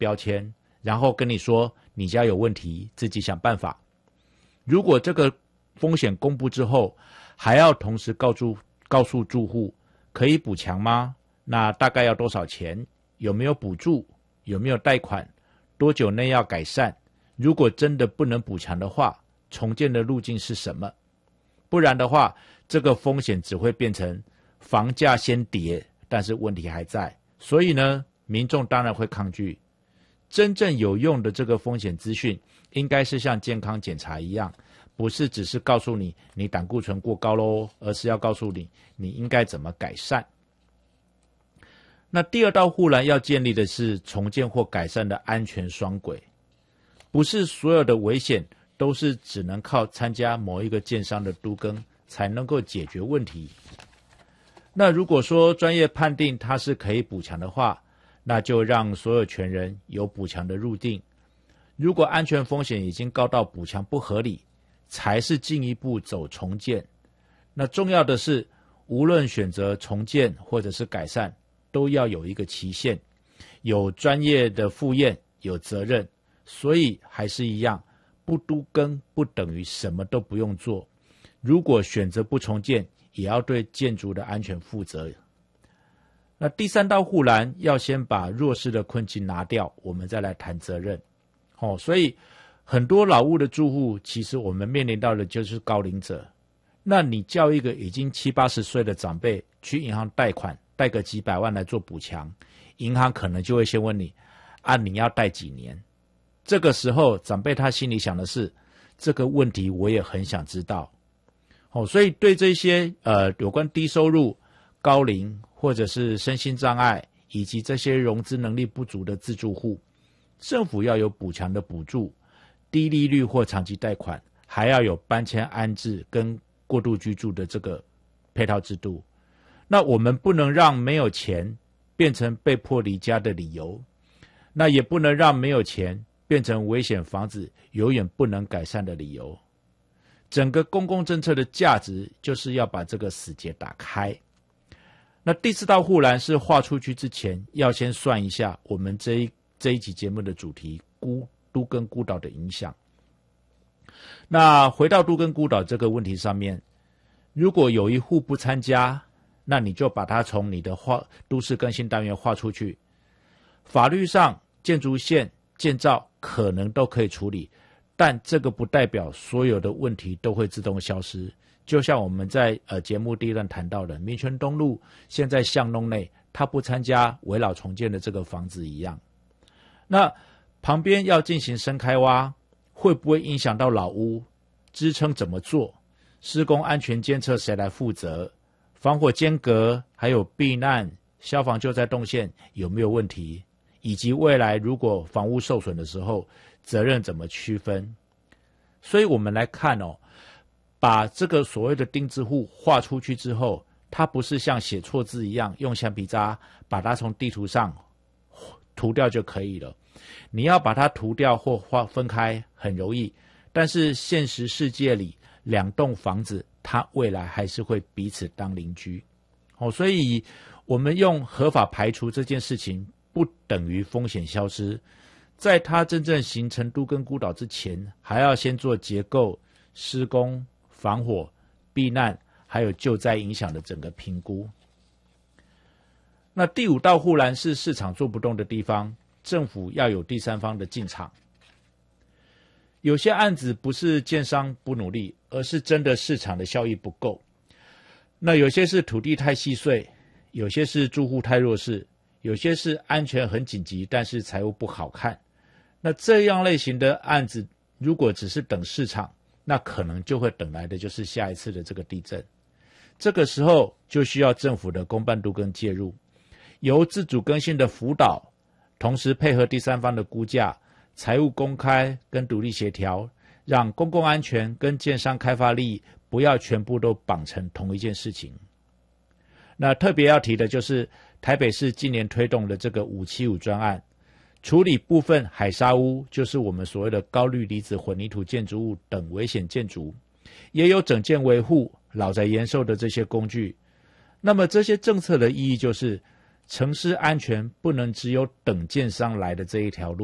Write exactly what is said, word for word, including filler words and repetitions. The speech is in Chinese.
标签，然后跟你说你家有问题，自己想办法。如果这个风险公布之后，还要同时告诉告诉住户可以补强吗？那大概要多少钱？有没有补助？有没有贷款？多久内要改善？如果真的不能补强的话，重建的路径是什么？不然的话，这个风险只会变成房价先跌，但是问题还在。所以呢，民众当然会抗拒。真正有用的这个风险资讯，应该是像健康检查一样，不是只是告诉你你胆固醇过高咯，而是要告诉你你应该怎么改善。那第二道护栏要建立的是重建或改善的安全双轨，不是所有的危险都是只能靠参加某一个建商的都更才能够解决问题。那如果说专业判定它是可以补强的话，那就让所有权人有补强的入定。如果安全风险已经高到补强不合理，才是进一步走重建。那重要的是，无论选择重建或者是改善，都要有一个期限，有专业的复验，有责任。所以还是一样，不都更不等于什么都不用做。如果选择不重建，也要对建筑的安全负责。那第三道护栏要先把弱势的困境拿掉，我们再来谈责任。哦，所以很多老屋的住户，其实我们面临到的就是高龄者。那你叫一个已经七八十岁的长辈去银行贷款，贷个几百万来做补强，银行可能就会先问你，啊，你要贷几年？这个时候，长辈他心里想的是，这个问题我也很想知道。哦，所以对这些呃有关低收入、高龄或者是身心障碍，以及这些融资能力不足的自住户，政府要有补强的补助，低利率或长期贷款，还要有搬迁安置跟过渡居住的这个配套制度。那我们不能让没有钱变成被迫离家的理由，那也不能让没有钱变成危险房子永远不能改善的理由。整个公共政策的价值就是要把这个死结打开。那第四道护栏是画出去之前，要先算一下我们这一这一集节目的主题孤都更孤岛的影响。那回到都更孤岛这个问题上面，如果有一户不参加，那你就把它从你的画都市更新单元画出去。法律上建筑线建造可能都可以处理，但这个不代表所有的问题都会自动消失。就像我们在呃节目第一段谈到的民权东路现在巷弄内他不参加围老重建的这个房子一样，那旁边要进行深开挖，会不会影响到老屋？支撑怎么做？施工安全监测谁来负责？防火间隔还有避难消防救灾动线有没有问题？以及未来如果房屋受损的时候，责任怎么区分？所以我们来看哦，把这个所谓的钉子户画出去之后，它不是像写错字一样用橡皮擦把它从地图上涂掉就可以了。你要把它涂掉或划分开很容易，但是现实世界里两栋房子它未来还是会彼此当邻居。哦，所以我们用合法排除这件事情不等于风险消失，在它真正形成都更孤岛之前，还要先做结构、施工、防火、避难还有救灾影响的整个评估。那第五道护栏是市场做不动的地方，政府要有第三方的进场。有些案子不是建商不努力，而是真的市场的效益不够。那有些是土地太细碎，有些是住户太弱势，有些是安全很紧急，但是财务不好看。那这样类型的案子，如果只是等市场，那可能就会等来的就是下一次的这个地震。这个时候就需要政府的公办都更介入，由自主更新的辅导，同时配合第三方的估价、财务公开跟独立协调，让公共安全跟建商开发利益不要全部都绑成同一件事情。那特别要提的就是台北市今年推动的这个五七五专案，处理部分海砂屋，就是我们所谓的高氯离子混凝土建筑物等危险建筑，也有整建维护、老宅延寿的这些工具。那么这些政策的意义就是城市安全不能只有等建商来的这一条路。